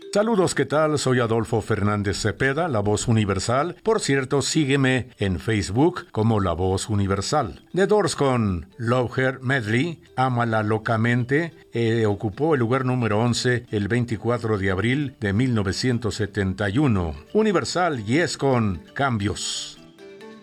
Saludos, ¿qué tal? Soy Adolfo Fernández Cepeda, La Voz Universal. Por cierto, sígueme en Facebook como La Voz Universal. The Doors con Love Her Medley, Ámala Locamente, ocupó el lugar número 11 el 24 de abril de 1971. Universal Yes con Cambios.